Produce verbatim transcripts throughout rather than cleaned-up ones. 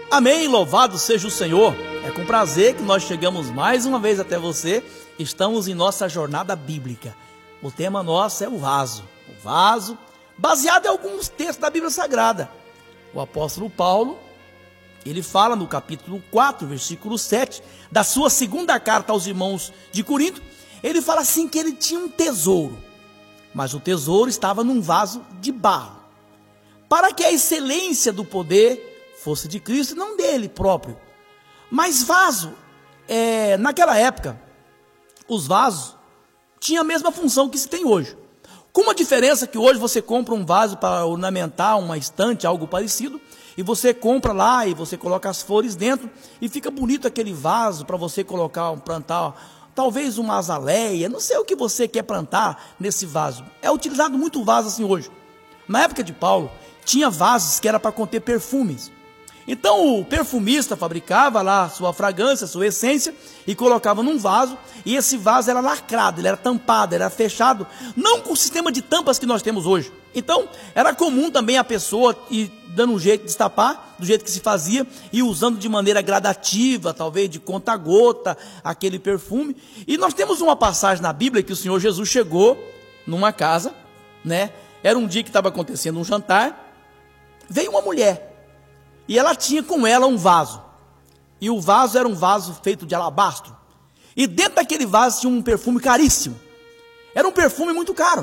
Amém, louvado seja o Senhor. É com prazer que nós chegamos mais uma vez até você. Estamos em nossa jornada bíblica. O tema nosso é o vaso. O vaso, baseado em alguns textos da Bíblia Sagrada. O apóstolo Paulo, ele fala no capítulo quatro, versículo sete, da sua segunda carta aos irmãos de Corinto. Ele fala assim que ele tinha um tesouro, mas o tesouro estava num vaso de barro, para que a excelência do poder fosse de Cristo e não dele próprio. Mas vaso, é, naquela época, os vasos tinham a mesma função que se tem hoje. Com uma diferença que hoje você compra um vaso para ornamentar uma estante, algo parecido, e você compra lá e você coloca as flores dentro, e fica bonito aquele vaso para você colocar, plantar, talvez uma azaleia, não sei o que você quer plantar nesse vaso. É utilizado muito vaso assim hoje. Na época de Paulo, tinha vasos que era para conter perfumes. Então o perfumista fabricava lá sua fragrância, sua essência, e colocava num vaso, e esse vaso era lacrado, ele era tampado, era fechado, não com o sistema de tampas que nós temos hoje. Então era comum também a pessoa ir dando um jeito de destapar, do jeito que se fazia, e usando de maneira gradativa, talvez de conta-gota, aquele perfume. E nós temos uma passagem na Bíblia que o Senhor Jesus chegou numa casa, né? Era um dia que estava acontecendo um jantar, veio uma mulher, e ela tinha com ela um vaso, e o vaso era um vaso feito de alabastro, e dentro daquele vaso tinha um perfume caríssimo, era um perfume muito caro,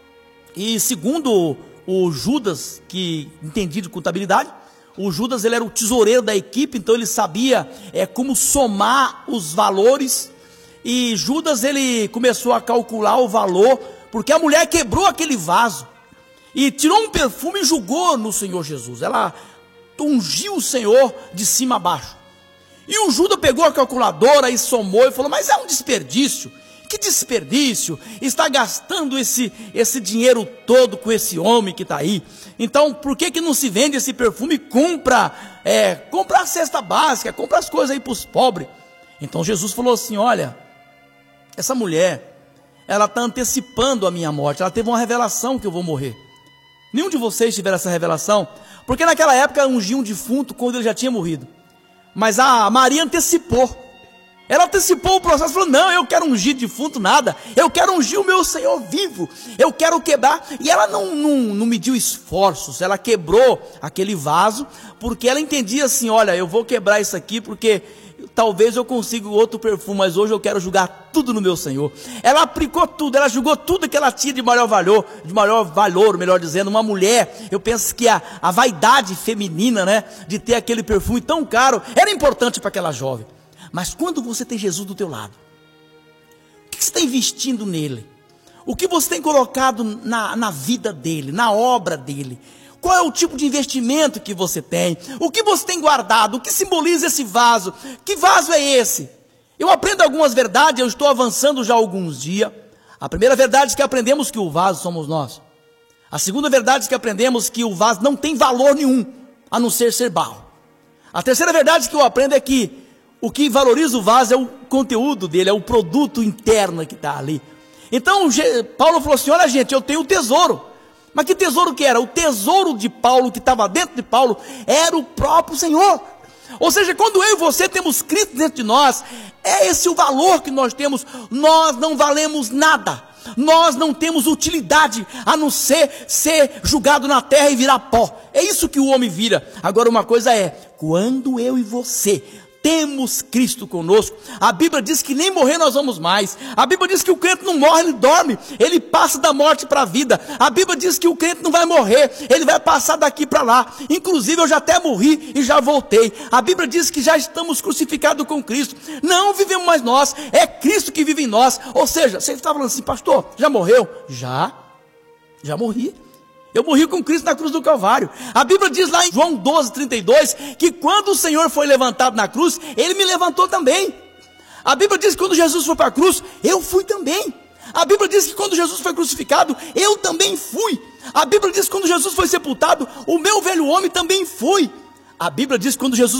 e segundo o Judas, que entendia de contabilidade, o Judas ele era o tesoureiro da equipe, então ele sabia é, como somar os valores, e Judas ele começou a calcular o valor, porque a mulher quebrou aquele vaso, e tirou um perfume e jogou no Senhor Jesus, ela ungiu o Senhor de cima a baixo. E o Judas pegou a calculadora e somou e falou: mas é um desperdício. Que desperdício, está gastando esse, esse dinheiro todo com esse homem que está aí. Então por que que não se vende esse perfume e compra, é, compra a cesta básica, compra as coisas aí para os pobres? Então Jesus falou assim: olha, essa mulher, ela está antecipando a minha morte, ela teve uma revelação que eu vou morrer. Nenhum de vocês tiveram essa revelação, porque naquela época ungiam um defunto quando ele já tinha morrido. Mas a Maria antecipou. Ela antecipou o processo, falou: não, eu quero ungir defunto nada, eu quero ungir o meu Senhor vivo, eu quero quebrar. E ela não, não, não mediu esforços, ela quebrou aquele vaso, porque ela entendia assim: olha, eu vou quebrar isso aqui porque talvez eu consiga outro perfume, mas hoje eu quero jogar tudo no meu Senhor. Ela aplicou tudo, ela jogou tudo que ela tinha de maior valor, de maior valor, melhor dizendo. Uma mulher, eu penso que a, a vaidade feminina, né, de ter aquele perfume tão caro, era importante para aquela jovem. Mas quando você tem Jesus do teu lado, o que você está investindo nele? O que você tem colocado na, na vida dele, na obra dele? Qual é o tipo de investimento que você tem? O que você tem guardado? O que simboliza esse vaso? Que vaso é esse? Eu aprendo algumas verdades, eu estou avançando já há alguns dias. A primeira verdade é que aprendemos que o vaso somos nós. A segunda verdade é que aprendemos que o vaso não tem valor nenhum, a não ser ser barro. A terceira verdade que eu aprendo é que o que valoriza o vaso é o conteúdo dele, é o produto interno que está ali. Então Paulo falou assim: olha gente, eu tenho o tesouro. Mas que tesouro que era? O tesouro de Paulo, que estava dentro de Paulo, era o próprio Senhor. Ou seja, quando eu e você temos Cristo dentro de nós, é esse o valor que nós temos. Nós não valemos nada, nós não temos utilidade, a não ser ser jogado na terra e virar pó. É isso que o homem vira. Agora uma coisa é, quando eu e você temos Cristo conosco, a Bíblia diz que nem morrer nós vamos mais. A Bíblia diz que o crente não morre, ele dorme, ele passa da morte para a vida. A Bíblia diz que o crente não vai morrer, ele vai passar daqui para lá. Inclusive eu já até morri e já voltei. A Bíblia diz que já estamos crucificados com Cristo, não vivemos mais nós, é Cristo que vive em nós. Ou seja, você está falando assim: pastor, já morreu? Já, já morri. Eu morri com Cristo na cruz do Calvário. A Bíblia diz lá em João doze, trinta e dois, que quando o Senhor foi levantado na cruz, Ele me levantou também. A Bíblia diz que quando Jesus foi para a cruz, eu fui também. A Bíblia diz que quando Jesus foi crucificado, eu também fui. A Bíblia diz que quando Jesus foi sepultado, o meu velho homem também foi. A Bíblia diz que quando Jesus